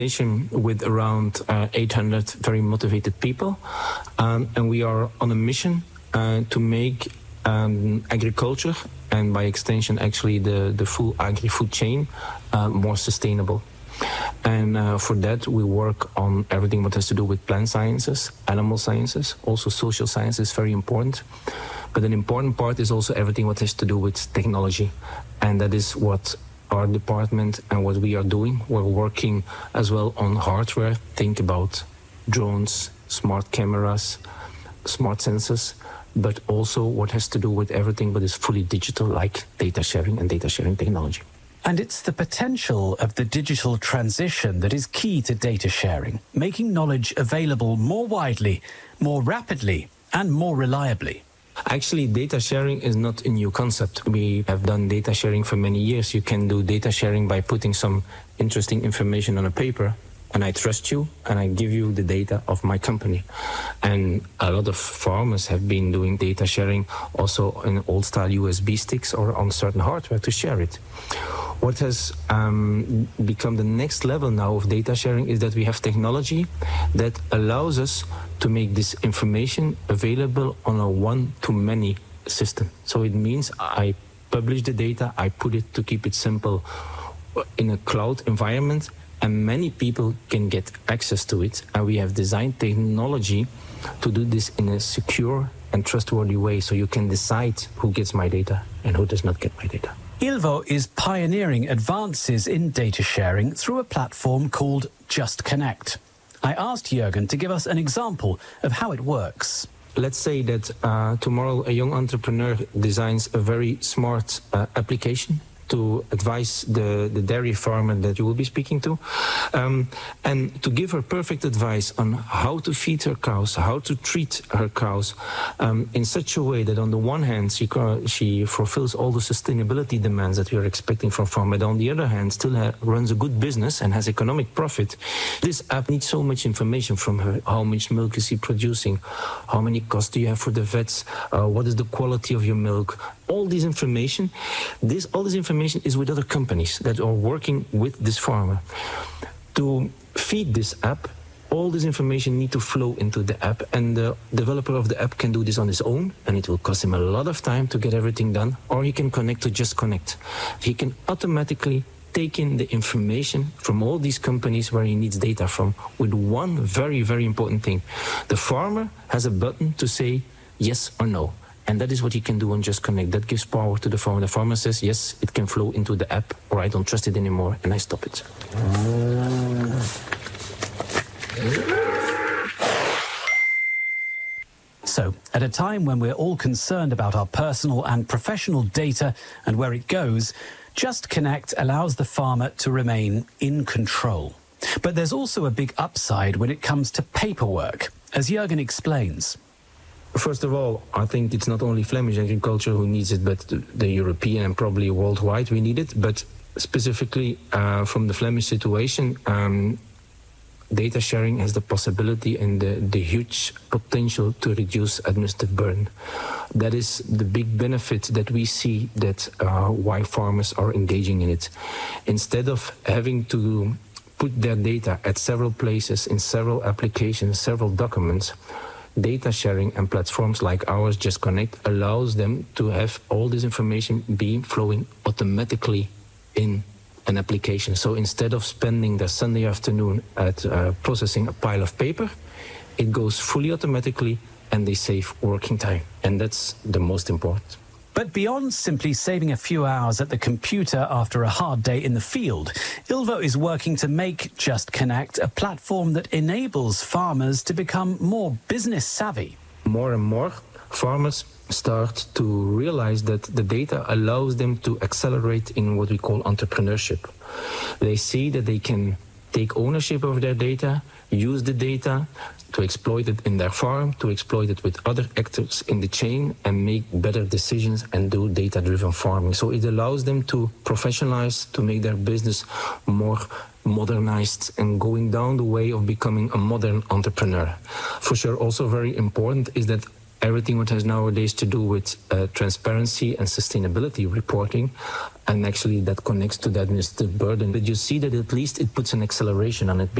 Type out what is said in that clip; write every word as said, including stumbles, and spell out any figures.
with around uh, eight hundred very motivated people, um, and we are on a mission uh, to make um, agriculture, and by extension actually the, the full agri-food chain, uh, more sustainable. And uh, for that we work on everything what has to do with plant sciences, animal sciences, also social science is very important. But an important part is also everything what has to do with technology, and that is what our department and what we are doing. We're working as well on hardware. Think about drones, smart cameras, smart sensors, but also what has to do with everything but is fully digital, like data sharing and data sharing technology. And it's the potential of the digital transition that is key to data sharing, making knowledge available more widely, more rapidly, and more reliably. Actually, data sharing is not a new concept. We have done data sharing for many years. You can do data sharing by putting some interesting information on a paper, and I trust you, and I give you the data of my company. And a lot of farmers have been doing data sharing also in old-style U S B sticks or on certain hardware to share it. What has um, become the next level now of data sharing is that we have technology that allows us to make this information available on a one-to-many system. So it means I publish the data, I put it, to keep it simple, in a cloud environment, and many people can get access to it. And we have designed technology to do this in a secure and trustworthy way, so you can decide who gets my data and who does not get my data. Ilvo is pioneering advances in data sharing through a platform called Just Connect. I asked Jürgen to give us an example of how it works. Let's say that uh, tomorrow a young entrepreneur designs a very smart uh, application to advise the, the dairy farmer that you will be speaking to, um, and to give her perfect advice on how to feed her cows, how to treat her cows, um, in such a way that on the one hand she, she fulfills all the sustainability demands that we are expecting from farm, but on the other hand still ha runs a good business and has economic profit. This app needs so much information from her. How much milk is he producing? How many costs do you have for the vets? Uh, what is the quality of your milk? All this information, this, all this information is with other companies that are working with this farmer. To feed this app, all this information need to flow into the app, and the developer of the app can do this on his own, and it will cost him a lot of time to get everything done, or he can connect to Just Connect. He can automatically take in the information from all these companies where he needs data from, with one very, very important thing. The farmer has a button to say yes or no. And that is what he can do on Just Connect. That gives power to the farmer. The farmer says, yes, it can flow into the app, or I don't trust it anymore, and I stop it. So, at a time when we're all concerned about our personal and professional data and where it goes, Just Connect allows the farmer to remain in control. But there's also a big upside when it comes to paperwork, as Jürgen explains. First of all, I think it's not only Flemish agriculture who needs it, but the European and probably worldwide we need it. But specifically uh, from the Flemish situation, um, data sharing has the possibility and the, the huge potential to reduce administrative burden. That is the big benefit that we see, that uh, why farmers are engaging in it. Instead of having to put their data at several places, in several applications, several documents, data sharing and platforms like ours, Just Connect, allows them to have all this information be flowing automatically in an application. So instead of spending their Sunday afternoon at uh, processing a pile of paper, it goes fully automatically and they save working time. And that's the most important. But beyond simply saving a few hours at the computer after a hard day in the field, Ilvo is working to make Just Connect a platform that enables farmers to become more business savvy. More and more farmers start to realize that the data allows them to accelerate in what we call entrepreneurship. They see that they can take ownership of their data, use the data to exploit it in their farm, to exploit it with other actors in the chain, and make better decisions and do data-driven farming. So it allows them to professionalize, to make their business more modernized and going down the way of becoming a modern entrepreneur. For sure, also very important is that everything what has nowadays to do with uh, transparency and sustainability reporting, and actually that connects to the administrative burden. But you see that at least it puts an acceleration on it.